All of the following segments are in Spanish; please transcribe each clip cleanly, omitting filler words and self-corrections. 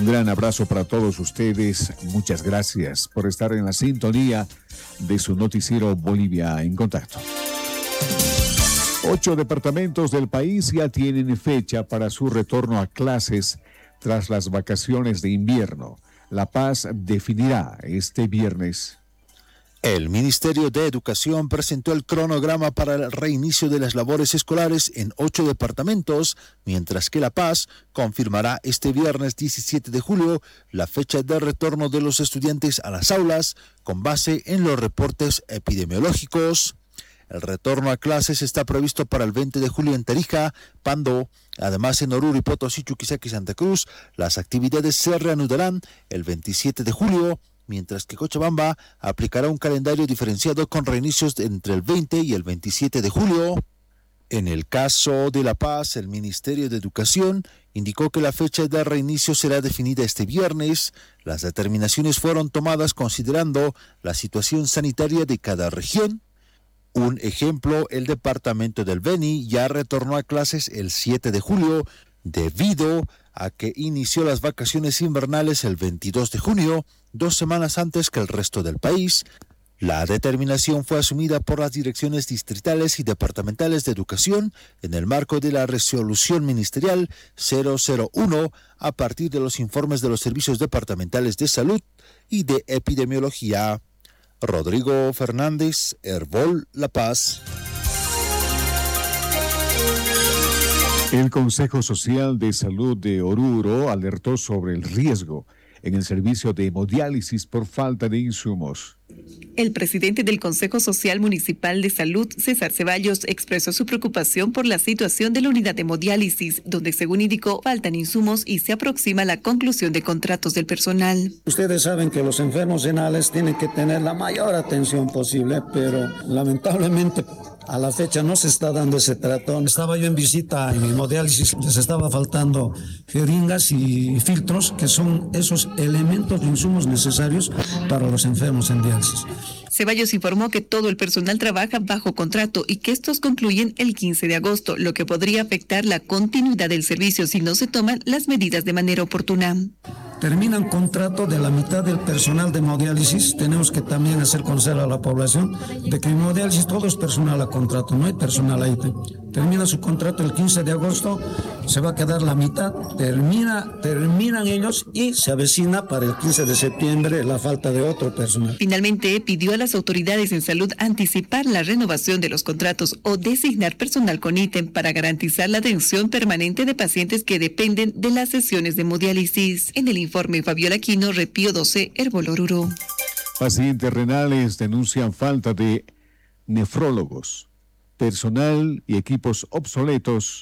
gran abrazo para todos ustedes. Muchas gracias por estar en la sintonía de su noticiero Bolivia en Contacto. 8 departamentos del país ya tienen fecha para su retorno a clases tras las vacaciones de invierno. La Paz definirá este viernes. El Ministerio de Educación presentó el cronograma para el reinicio de las labores escolares en 8 departamentos, mientras que La Paz confirmará este viernes 17 de julio la fecha de retorno de los estudiantes a las aulas con base en los reportes epidemiológicos. El retorno a clases está previsto para el 20 de julio en Tarija, Pando. Además, en Oruro y Potosí, Chuquisaca y Santa Cruz, las actividades se reanudarán el 27 de julio, mientras que Cochabamba aplicará un calendario diferenciado con reinicios entre el 20 y el 27 de julio. En el caso de La Paz, el Ministerio de Educación indicó que la fecha de reinicio será definida este viernes. Las determinaciones fueron tomadas considerando la situación sanitaria de cada región. Un ejemplo, el departamento del Beni ya retornó a clases el 7 de julio debido a que inició las vacaciones invernales el 22 de junio, 2 semanas antes que el resto del país. La determinación fue asumida por las direcciones distritales y departamentales de educación en el marco de la resolución ministerial 001 a partir de los informes de los servicios departamentales de salud y de epidemiología. Rodrigo Fernández, Herbol, La Paz. El Consejo Social de Salud de Oruro alertó sobre el riesgo en el servicio de hemodiálisis por falta de insumos. El presidente del Consejo Social Municipal de Salud, César Ceballos, expresó su preocupación por la situación de la unidad de hemodiálisis, donde, según indicó, faltan insumos y se aproxima la conclusión de contratos del personal. Ustedes saben que los enfermos renales tienen que tener la mayor atención posible, pero lamentablemente a la fecha no se está dando ese trato. Estaba yo en visita en hemodiálisis, les estaba faltando jeringas y filtros, que son esos elementos de insumos necesarios para los enfermos en diálisis. Ceballos informó que todo el personal trabaja bajo contrato y que estos concluyen el 15 de agosto, lo que podría afectar la continuidad del servicio si no se toman las medidas de manera oportuna. Terminan contrato de la mitad del personal de hemodiálisis. Tenemos que también hacer conocer a la población de que en hemodiálisis todo es personal a contrato, no hay personal ahí. Termina su contrato el 15 de agosto, se va a quedar la mitad, terminan ellos y se avecina para el 15 de septiembre la falta de otro personal. Finalmente, pidió a las autoridades en salud anticipar la renovación de los contratos o designar personal con ítem para garantizar la atención permanente de pacientes que dependen de las sesiones de hemodiálisis. En el informe, Fabiola Aquino, Repío 12, Herbol Oruro. Pacientes renales denuncian falta de nefrólogos, personal y equipos obsoletos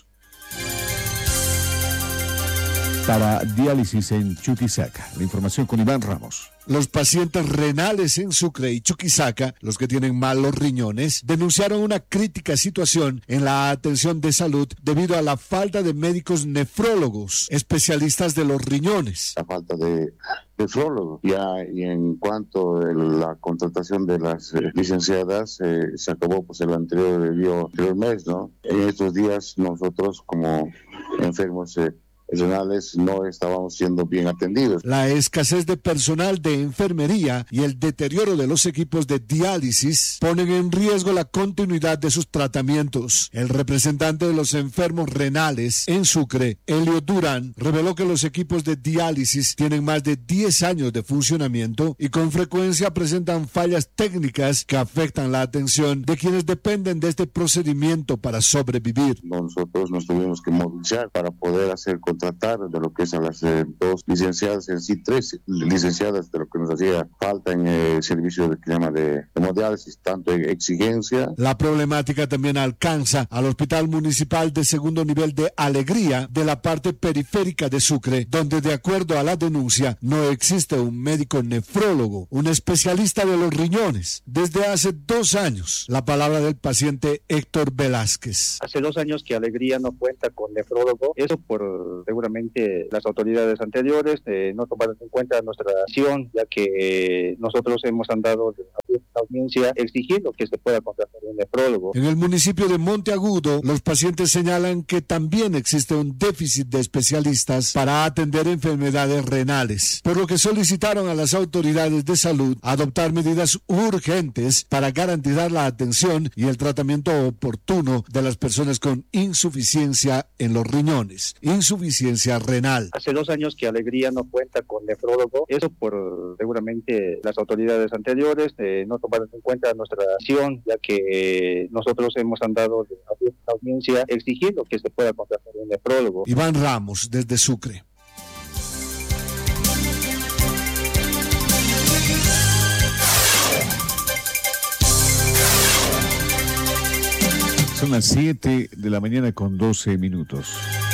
para diálisis en Chuquisaca. La información con Iván Ramos. Los pacientes renales en Sucre y Chuquisaca, los que tienen malos riñones, denunciaron una crítica situación en la atención de salud debido a la falta de médicos nefrólogos, especialistas de los riñones. La falta de nefrólogos. Ya y en cuanto a la contratación de las licenciadas, se acabó pues el anterior mes, ¿no? En estos días nosotros como enfermos renales no estábamos siendo bien atendidos. La escasez de personal de enfermería y el deterioro de los equipos de diálisis ponen en riesgo la continuidad de sus tratamientos. El representante de los enfermos renales en Sucre, Elio Durán, reveló que los equipos de diálisis tienen más de 10 años de funcionamiento y con frecuencia presentan fallas técnicas que afectan la atención de quienes dependen de este procedimiento para sobrevivir. Nosotros nos tuvimos que movilizar para poder tratar de lo que es a las 2 licenciadas, en sí 3 licenciadas, de lo que nos hacía falta en el servicio que se llama de hemodiálisis, tanto exigencia. La problemática también alcanza al Hospital Municipal de Segundo Nivel de Alegría de la parte periférica de Sucre, donde de acuerdo a la denuncia no existe un médico nefrólogo, un especialista de los riñones. Desde hace 2 años, la palabra del paciente Héctor Velázquez. Hace 2 años que Alegría no cuenta con nefrólogo, eso por seguramente las autoridades anteriores no tomaron en cuenta nuestra acción, ya que nosotros hemos andado audiencia exigiendo que se pueda contratar un nefrólogo. En el municipio de Monteagudo, los pacientes señalan que también existe un déficit de especialistas para atender enfermedades renales, por lo que solicitaron a las autoridades de salud adoptar medidas urgentes para garantizar la atención y el tratamiento oportuno de las personas con insuficiencia en los riñones, insuficiencia renal. Hace 2 años que Alegría no cuenta con nefrólogo, eso por seguramente las autoridades anteriores no tomaron en cuenta nuestra acción, ya que nosotros hemos andado de audiencia exigiendo que se pueda contratar un nefrólogo. Iván Ramos, desde Sucre. Son las 7 de la mañana con 12 minutos.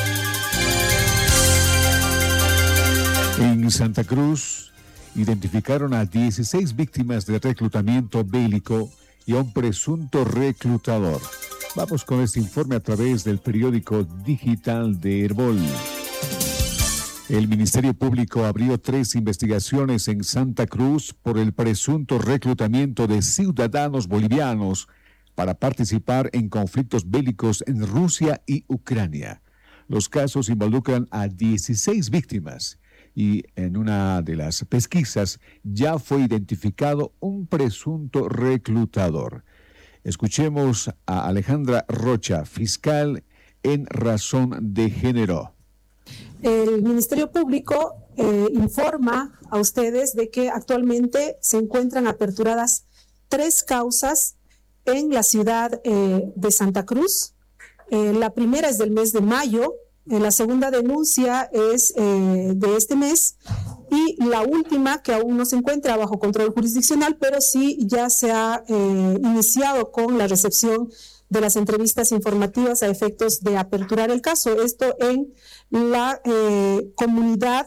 En Santa Cruz identificaron a 16 víctimas de reclutamiento bélico y a un presunto reclutador. Vamos con este informe a través del periódico digital de Herbol. El Ministerio Público abrió 3 investigaciones en Santa Cruz por el presunto reclutamiento de ciudadanos bolivianos para participar en conflictos bélicos en Rusia y Ucrania. Los casos involucran a 16 víctimas y en una de las pesquisas ya fue identificado un presunto reclutador. Escuchemos a Alejandra Rocha, fiscal en razón de género. El Ministerio Público informa a ustedes de que actualmente se encuentran aperturadas 3 causas en la ciudad de Santa Cruz. La primera es del mes de mayo, la segunda denuncia es de este mes y la última, que aún no se encuentra bajo control jurisdiccional, pero sí ya se ha iniciado con la recepción de las entrevistas informativas a efectos de aperturar el caso. Esto en la comunidad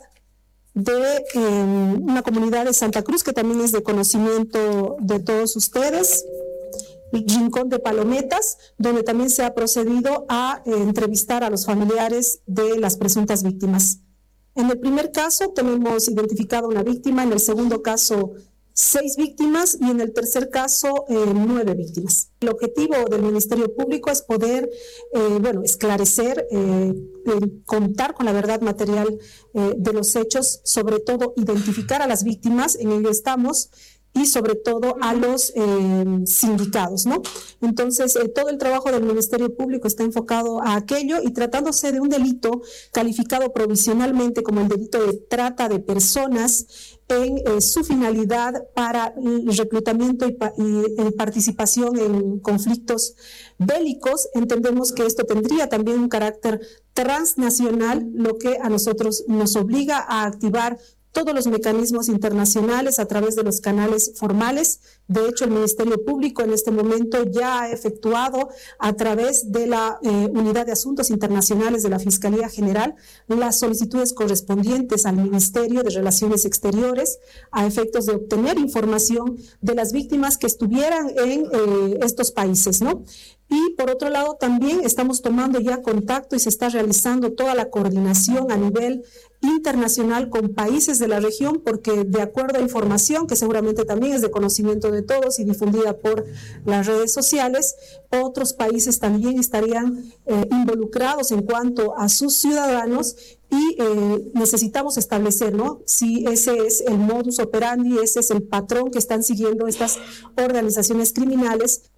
una comunidad de Santa Cruz que también es de conocimiento de todos ustedes, Rincón de Palometas, donde también se ha procedido a entrevistar a los familiares de las presuntas víctimas. En el primer caso tenemos identificado una víctima, en el segundo caso 6 víctimas y en el tercer caso 9 víctimas. El objetivo del Ministerio Público es poder esclarecer, contar con la verdad material de los hechos, sobre todo identificar a las víctimas, en ello estamos, y sobre todo a los sindicados, ¿no? Entonces, todo el trabajo del Ministerio Público está enfocado a aquello y tratándose de un delito calificado provisionalmente como el delito de trata de personas en su finalidad para el reclutamiento y participación en conflictos bélicos, entendemos que esto tendría también un carácter transnacional, lo que a nosotros nos obliga a activar todos los mecanismos internacionales a través de los canales formales. De hecho, el Ministerio Público en este momento ya ha efectuado a través de la Unidad de Asuntos Internacionales de la Fiscalía General las solicitudes correspondientes al Ministerio de Relaciones Exteriores a efectos de obtener información de las víctimas que estuvieran en estos países, ¿no? Y por otro lado también estamos tomando ya contacto y se está realizando toda la coordinación a nivel internacional con países de la región, porque de acuerdo a información que seguramente también es de conocimiento de todos y difundida por las redes sociales, otros países también estarían involucrados en cuanto a sus ciudadanos y necesitamos establecer, ¿no?, si ese es el modus operandi, ese es el patrón que están siguiendo estas organizaciones criminales.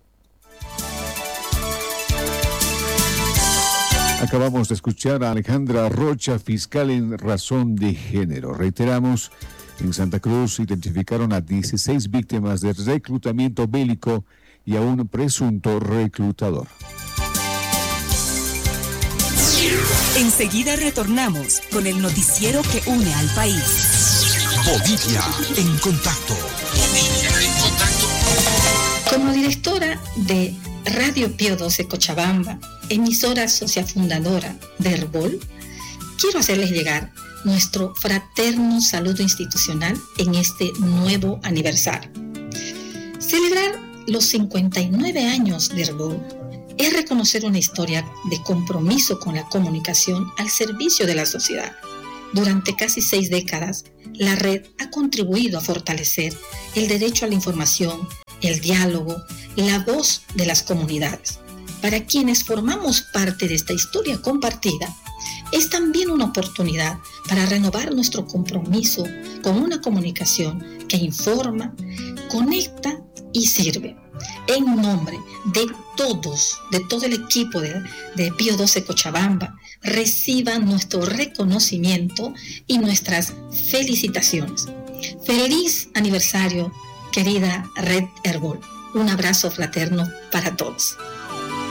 Acabamos de escuchar a Alejandra Rocha, fiscal en razón de género. Reiteramos, en Santa Cruz identificaron a 16 víctimas de reclutamiento bélico y a un presunto reclutador. Enseguida retornamos con el noticiero que une al país. Bolivia en contacto. Bolivia en contacto. Como directora de Radio Pío XII Cochabamba, emisora socia fundadora de Herbol, quiero hacerles llegar nuestro fraterno saludo institucional en este nuevo aniversario. Celebrar los 59 años de Herbol es reconocer una historia de compromiso con la comunicación al servicio de la sociedad. Durante casi 6 décadas, la red ha contribuido a fortalecer el derecho a la información el diálogo, la voz de las comunidades. Para quienes formamos parte de esta historia compartida, es también una oportunidad para renovar nuestro compromiso con una comunicación que informa, conecta y sirve. En nombre de todos, de todo el equipo de Pío XII Cochabamba, reciban nuestro reconocimiento y nuestras felicitaciones. Feliz aniversario, querida Red Herbol. Un abrazo fraterno para todos.